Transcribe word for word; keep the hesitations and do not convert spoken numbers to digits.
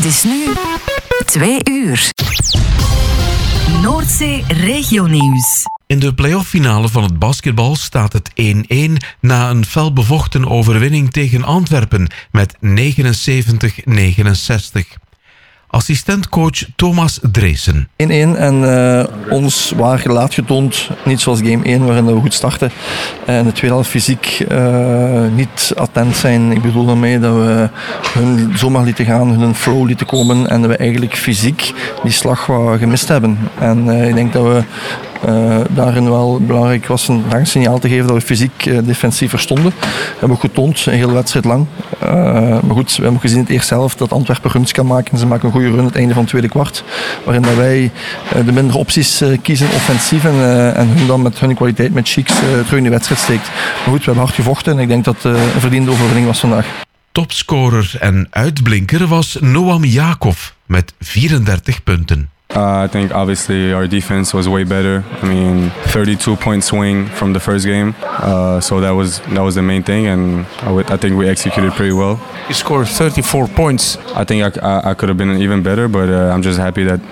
Het is nu twee uur. Noordzee Regionieuws. In de play-off-finale van het basketbal staat het één-één na een fel bevochten overwinning tegen Antwerpen met negenenzeventig negenenzestig. Assistentcoach Thomas Dreesen. één-één en uh, ons waar gelaat getoond, niet zoals game één waarin we goed starten. En de tweede helft fysiek uh, niet attent zijn. Ik bedoel daarmee dat we hun zomaar lieten gaan, hun flow lieten komen en dat we eigenlijk fysiek die slag wat gemist hebben. En uh, ik denk dat we Uh, daarin wel belangrijk was een danksignaal te geven dat we fysiek uh, defensief verstonden. Dat hebben we ook getoond, een hele wedstrijd lang. Uh, maar goed, we hebben gezien in het eerste helft dat Antwerpen runs kan maken. Ze maken een goede run aan het einde van het tweede kwart. Waarin dat wij uh, de mindere opties uh, kiezen, offensief. En, uh, en hun dan met hun kwaliteit, met Cheeks, uh, terug in de wedstrijd steekt. Maar goed, we hebben hard gevochten en ik denk dat het uh, een verdiende overwinning was vandaag. Topscorer en uitblinker was Noam Jakov met vierendertig punten. Uh, I think obviously our defense was way better. I mean, thirty-two point swing from the first game, uh, so that was that was the main thing, and I, would, I think we executed pretty well. You scored thirty-four points. I think I, I, I could have been even better, but uh, I'm just happy that